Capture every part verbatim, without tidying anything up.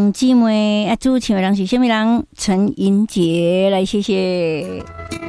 兄姊妹啊，主持人是什么人？陈英杰，来谢谢。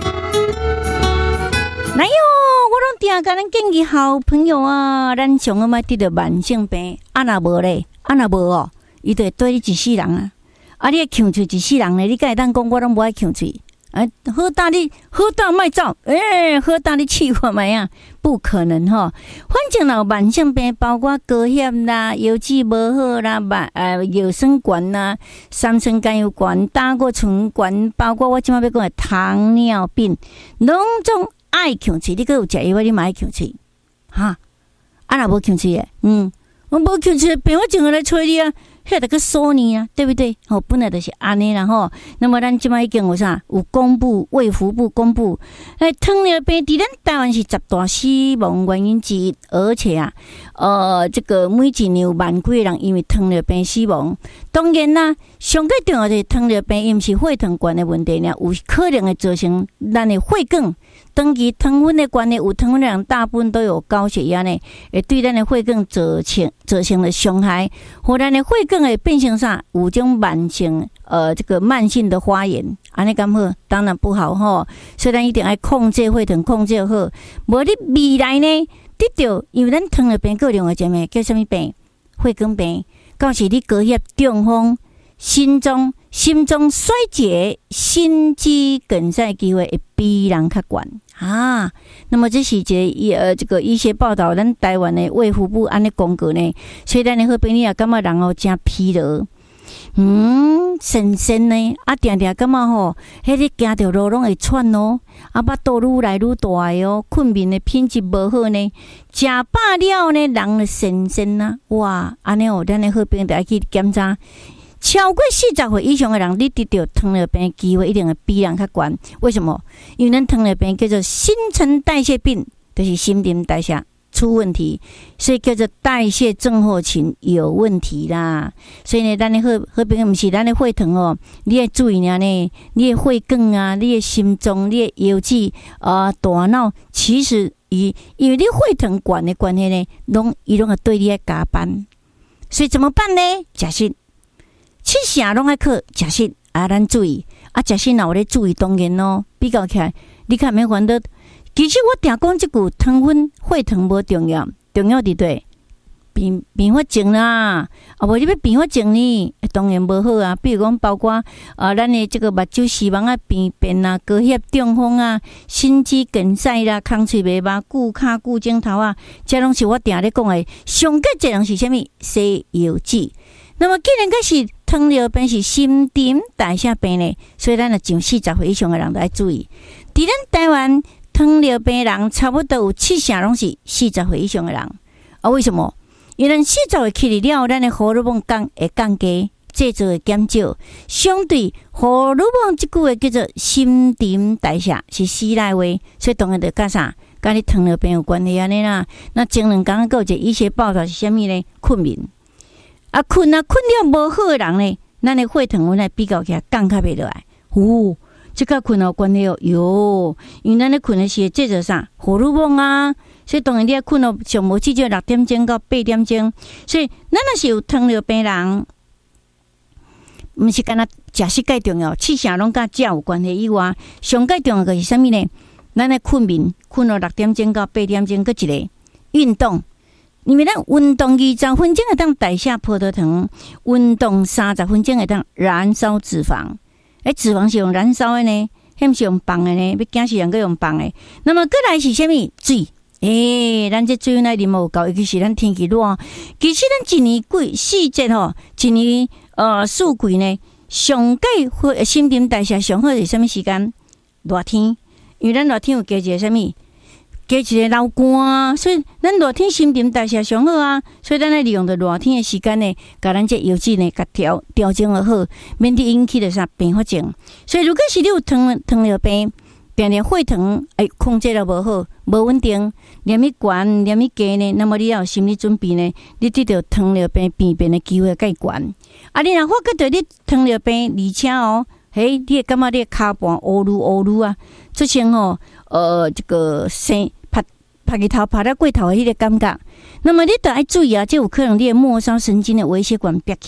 哪有？我拢定甲咱建议好朋友啊，咱上个卖得着慢性病，啊若无咧，啊若无哦，伊就会对你一世人啊。啊，你会呛喙一世人咧，你敢会当讲我拢无爱呛喙？啊，好大你好大卖走，诶、欸，好大你试看卖啊，不可能吼。反正若有慢性病，包括高血啦、腰子无好啦、慢呃腰酸悬啦、三酸甘油悬、胆固醇悬，包括我即摆要讲的糖尿病，拢总爱呛喙。你搁有食药，你嘛爱呛喙，哈？啊，若无呛喙诶，嗯，我无呛喙，病我怎个来找你啊？遐得个索尼啊，对不对？哦，本来就是安尼啦吼。那么咱即摆已经有啥？有公布卫福部公布，哎，糖尿病伫咱台湾是十大死亡原因之一，而且啊，呃，这个每一年有万几个人因为糖尿病死亡。当然啦，上个重要的糖尿病，伊毋是血糖悬的问题呢，有可能会造成咱的血管。长期糖分的关系，有糖分的人大部分都有高血压呢，会对咱的血管造成造成了伤害，或咱的血管会变成啥？有种慢性呃这个慢性的发炎，安尼敢好？当然不好吼。所以咱一定要控制血糖，控制好。无你未来呢，得到因为咱糖尿病个另外一种叫什么病？血管病，到时你高血中风、心脏心脏衰竭、心肌梗塞机会会比人较悬。啊，那么这是一个呃，这个医学报道，咱台湾的卫福部安尼公告呢，所以咱的好朋友也感觉人哦真疲劳，嗯，神神呢，啊，定定感觉吼，迄个行着路拢会喘哦，啊，巴肚愈来愈大哦，困眠的品质无好呢，食饱了呢，人就神神啊，哇，安尼哦，咱的好朋友就要去检查。超过四十岁以上的人，你得到糖尿病的机会一定会比人较悬。为什么？因为咱糖尿病叫做新陈代谢病，就是新陈代谢出问题，所以叫做代谢症候群有问题啦。所以呢，咱的好好朋友不是咱的血糖哦，你要注意呢，你的血管啊，你的心脏、你的腰子啊、大脑，其实伊因为你血糖悬的关系呢，拢伊拢会对你来加班。所以怎么办呢？食食。吃啥拢爱靠食食啊，咱注意啊，食食若有咧注意，当然咯。比较起来，你看免烦恼。其实我定讲即句，糖分、血糖无重要，重要伫对并并发症啦。啊，无你要并发症呢，当然无好啊。比如讲，包括啊，咱的这个目睭视网啊病变啊，高血中风啊，心肌梗塞啦，空喙袂擘，骨骹骨镜头啊，这拢是我定咧讲的。上个一样是啥物？西药剂。那么既然个是糖尿病是新陈代谢病呢，所以咱要上四十岁以上的人都要注意。伫咱台湾糖尿病人差不多有七成拢是四十岁以上的人啊？为什么？因为咱四十岁起了，咱的荷尔蒙降会降低，制造会减少，相对荷尔蒙即句话叫做新陈代谢是死来话，所以当然就甲啥？甲你糖尿病有关系安尼啦。那前两天还有一个医学报道是啥物呢？困眠。啊，困啊，困了无好的人呢，咱的血糖来比较起来降较袂落来。哦，这个困有关系哦，哟，因为咱咧困的是制造啥荷尔蒙啊，所以当然你要困哦，上无至少六点钟到八点钟。所以咱若是有糖尿病人，毋是干那食食介重要，吃啥拢甲食有关系以外，上介重要个是啥物呢？咱的困眠困到六点钟到八点钟，佮一个运动。因为咱运动二十分钟会当代谢葡萄糖，运动三十分钟会当燃烧脂肪。诶，脂肪是用燃烧的呢，迄毋是用放的呢，要惊死人个用放的。那么过来是啥物？水。诶，咱这水呢啉无够，尤其是咱天气热。其实咱一年几四节吼，一年呃四季呢，上届新陈代谢上好是啥物时间？热天，因为咱热天有加一个啥物？加一个流汗，所以咱热天新陈代谢上好啊，所以咱来利用着热天的时间呢，甲咱这腰子呢，甲调调整的好，免得引起着啥并发症。所以如果是你有糖糖尿病，定定血糖哎控制了无好，无稳定，连咪悬连咪低呢，那么你要有心理准备呢，你得到糖尿病病变的机会介悬。啊，你若发觉到你糖尿病，而且哦，嘿，你会感觉你骹盘乌噜乌噜啊，出现吼呃这个生。拍个头拍到过头的迄个感觉，那么你得要注意啊，这有可能你的末梢神经的微血管憋起，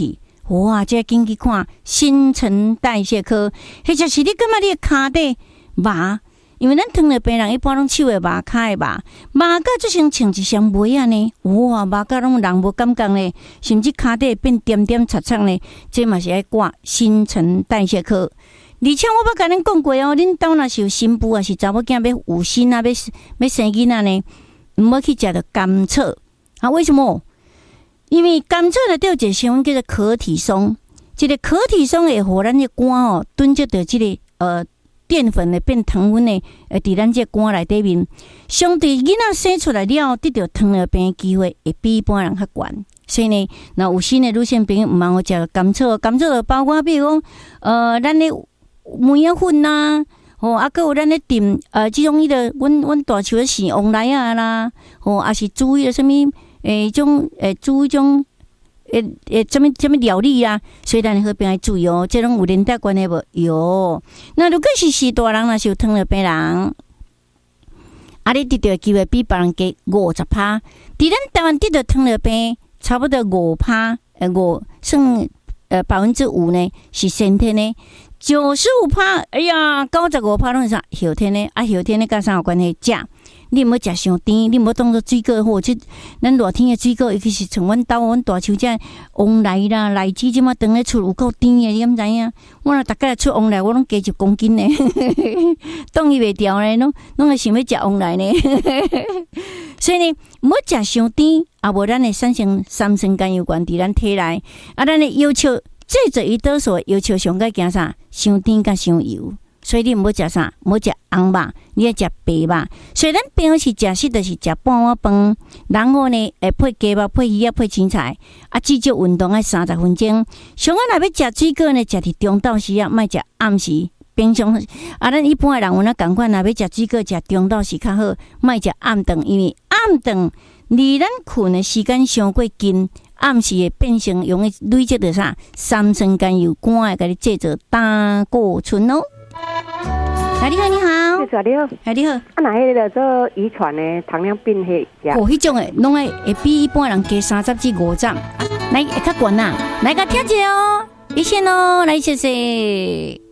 哇，这紧去看新陈代谢科，或者是你感觉你的骹底麻，因为咱糖尿病人一般拢手会麻，骹会麻，麻甲就像穿一双袜啊呢，哇，麻甲拢人无感觉呢，甚至骹底变点点擦擦呢，这嘛是爱挂新陈代谢科。而且我捌甲恁讲过哦，恁兜若是有新妇啊，是查某囝要有心啊，要要生囡仔呢，毋好去食着甘草啊？为什么？因为甘草内底有一个成分叫做可体松，这个可体松会互咱的肝哦囤积到这个呃淀粉的变糖分的，呃，伫咱这肝内底面，相对囡仔生出来了，得到糖尿病的机会会比一般人较悬。所以呢，若有新的女性朋友毋通好食甘草，甘草就包括比如讲，呃，咱的梅啊粉呐，吼，啊，佮有咱咧炖，呃，即种迄个，阮阮大树咧生旺来啊啦，吼，啊是煮迄个什物，诶，种诶煮迄种，诶诶，什物什物料理啊，所以咱好边爱注意哦，即种有连带关系无？有。那如果是是大人，若是有糖尿病人，啊，你得到机会比别人加五十趴。伫咱台湾得到糖尿病，差不多五趴，诶五算呃百分之五呢，是先天的。九十五趴，哎呀，九十五趴拢是啥？后天呢？啊，后天呢，跟啥有关系？食，你毋好食伤甜，你毋好当做水果或者咱热天的水果，尤其是像阮兜阮大树这旺来啦、荔枝，即马当咧出有够甜的，你毋知影？我若逐个出旺来，我拢加一公斤呢，挡伊袂掉呢，拢拢会想要食旺来呢。所以呢，毋好食伤甜，啊，无咱会产生三酸甘油酐伫咱体内，啊，咱的要求。这做胰岛素要求上个惊啥？伤甜甲伤油，所以你毋好食啥，毋好食红肉，你要食白肉。所以咱平时食食就是食半碗饭，然后呢，会配鸡肉、配鱼啊、配青菜，啊，至少运动爱三十分钟。上个若要食水果呢，食伫中昼时啊，莫食暗时。平常啊，咱一般的人有哪共款，若要食水果，食中昼时较好，莫食暗顿，因为暗顿离咱困的时间伤过近。暗时会变成容易累积到啥三酸甘油酐，会甲你制造胆固醇哦。哎，你好，你好， 谢谢你好， 哎，你好。 啊，那迄个做遗传的糖尿病迄只， 哦，迄种诶，拢会会比一般人加三十至五十，来会较悬啦。来个听一下哦，一线哦，来谢谢。